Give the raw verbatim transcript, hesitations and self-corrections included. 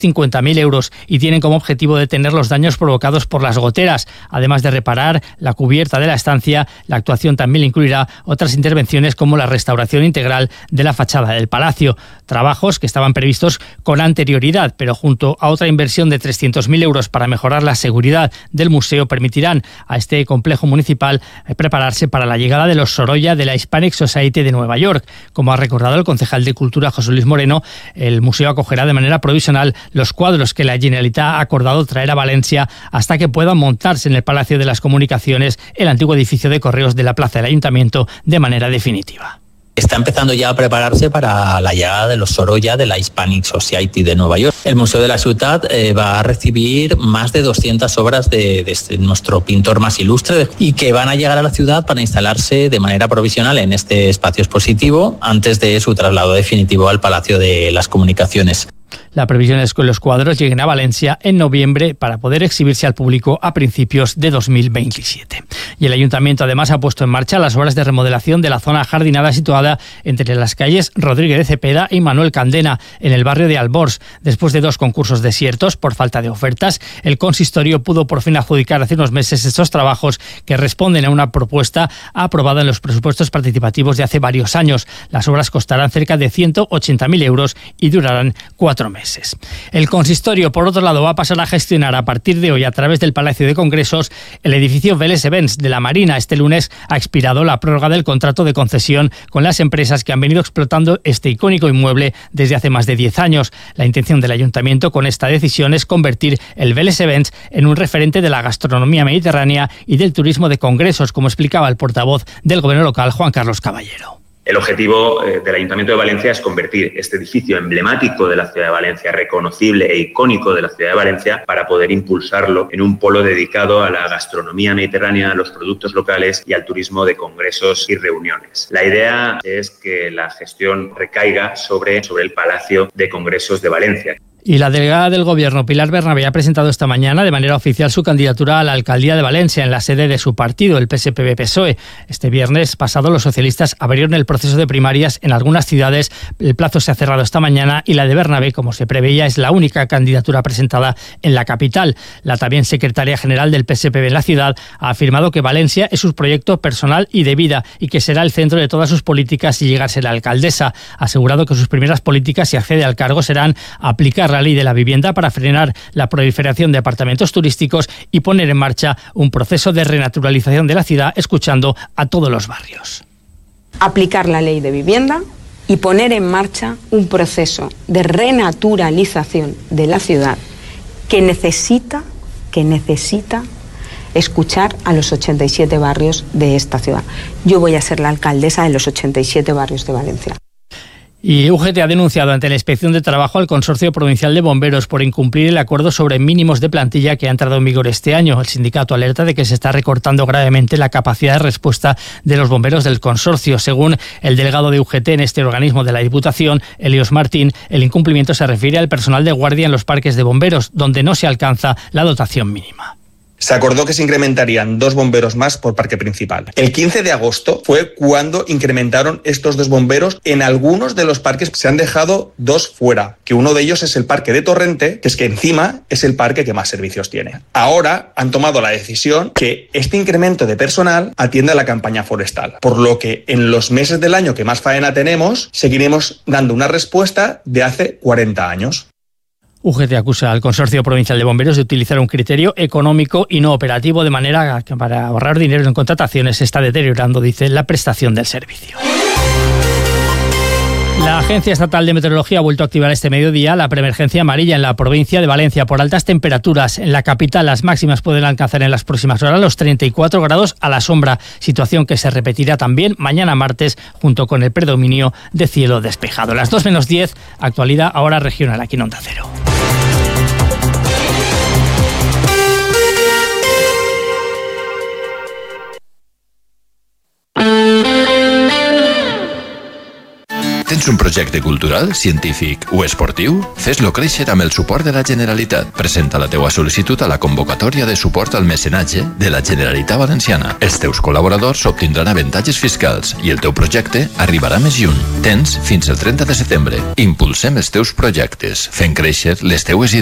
cincuenta mil euros y tienen como objetivo detener los daños provocados por las goteras. Además de reparar la cubierta de la estancia, la actuación también incluirá otras intervenciones como la restauración integral de la fachada del palacio. Trabajos que estaban previstos con anterioridad, pero junto a otra inversión de trescientos mil euros para mejorar la seguridad del museo permitirán a este complejo municipal prepararse para la llegada de los Sorolla de la Hispanic Society de Nueva York. Como ha recordado el concejal de Cultura José Luis Moreno, el museo acogerá de manera provisional los cuadros que la Generalitat ha acordado traer a Valencia hasta que puedan montarse en el Palacio de las Comunicaciones, el antiguo edificio de correos de la plaza del Ayuntamiento, de manera definitiva. Está empezando ya a prepararse para la llegada de los Sorolla de la Hispanic Society de Nueva York. El Museo de la Ciutat eh, va a recibir más de doscientas obras de, de nuestro pintor más ilustre y que van a llegar a la ciudad para instalarse de manera provisional en este espacio expositivo antes de su traslado definitivo al Palacio de las Comunicaciones. La previsión es que los cuadros lleguen a Valencia en noviembre para poder exhibirse al público a principios de dos mil veintisiete. Y el Ayuntamiento además ha puesto en marcha las obras de remodelación de la zona ajardinada situada entre las calles Rodríguez de Cepeda y Manuel Candena, en el barrio de Albors. Después de dos concursos desiertos por falta de ofertas, el consistorio pudo por fin adjudicar hace unos meses estos trabajos que responden a una propuesta aprobada en los presupuestos participativos de hace varios años. Las obras costarán cerca de ciento ochenta mil euros y durarán cuatro meses. El consistorio, por otro lado, va a pasar a gestionar a partir de hoy a través del Palacio de Congresos el edificio Vélez Events de la Marina. Este lunes ha expirado la prórroga del contrato de concesión con las empresas que han venido explotando este icónico inmueble desde hace más de diez años. La intención del Ayuntamiento con esta decisión es convertir el Vélez Events en un referente de la gastronomía mediterránea y del turismo de congresos, como explicaba el portavoz del Gobierno local, Juan Carlos Caballero. El objetivo eh, del Ayuntamiento de Valencia es convertir este edificio emblemático de la ciudad de Valencia, reconocible e icónico de la ciudad de Valencia, para poder impulsarlo en un polo dedicado a la gastronomía mediterránea, a los productos locales y al turismo de congresos y reuniones. La idea es que la gestión recaiga sobre, sobre el Palacio de Congresos de Valencia. Y la delegada del Gobierno, Pilar Bernabé, ha presentado esta mañana de manera oficial su candidatura a la alcaldía de Valencia en la sede de su partido, el P S P V-P S O E. Este viernes pasado los socialistas abrieron el proceso de primarias en algunas ciudades. El plazo se ha cerrado esta mañana y la de Bernabé, como se preveía, es la única candidatura presentada en la capital. La también secretaria general del P S P V en la ciudad ha afirmado que Valencia es su proyecto personal y de vida y que será el centro de todas sus políticas si llega a ser la alcaldesa. Ha asegurado que sus primeras políticas, si accede al cargo, serán aplicar la ley de la vivienda para frenar la proliferación de apartamentos turísticos y poner en marcha un proceso de renaturalización de la ciudad, escuchando a todos los barrios. Aplicar la ley de vivienda y poner en marcha un proceso de renaturalización de la ciudad que necesita, que necesita escuchar a los ochenta y siete barrios de esta ciudad. Yo voy a ser la alcaldesa de los ochenta y siete barrios de Valencia. Y U G T ha denunciado ante la Inspección de Trabajo al Consorcio Provincial de Bomberos por incumplir el acuerdo sobre mínimos de plantilla que ha entrado en vigor este año. El sindicato alerta de que se está recortando gravemente la capacidad de respuesta de los bomberos del consorcio. Según el delegado de U G T en este organismo de la Diputación, Elios Martín, el incumplimiento se refiere al personal de guardia en los parques de bomberos, donde no se alcanza la dotación mínima. Se acordó que se incrementarían dos bomberos más por parque principal. El quince de agosto fue cuando incrementaron estos dos bomberos. En algunos de los parques se han dejado dos fuera, que uno de ellos es el parque de Torrente, que es que encima es el parque que más servicios tiene. Ahora han tomado la decisión que este incremento de personal atiende a la campaña forestal, por lo que en los meses del año que más faena tenemos, seguiremos dando una respuesta de hace cuarenta años. U G T acusa al Consorcio Provincial de Bomberos de utilizar un criterio económico y no operativo, de manera que para ahorrar dinero en contrataciones se está deteriorando, dice, la prestación del servicio. La Agencia Estatal de Meteorología ha vuelto a activar este mediodía la preemergencia amarilla en la provincia de Valencia por altas temperaturas. En la capital las máximas pueden alcanzar en las próximas horas los treinta y cuatro grados a la sombra, situación que se repetirá también mañana martes junto con el predominio de cielo despejado. Las dos menos diez, actualidad ahora regional aquí en Onda Cero. ¿Te Tens un projecte cultural, científic o esportiu? Fes-lo créixer amb el suport de la Generalitat. Presenta la teua sol·licitud a la convocatòria de suport al mecenatge de la Generalitat Valenciana. Els teus col·laboradors obtindran avantatges fiscals i el teu projecte arribarà més lluny. Tens fins el trenta de setembre. Impulsem els teus projectes, fent créixer les teues idees.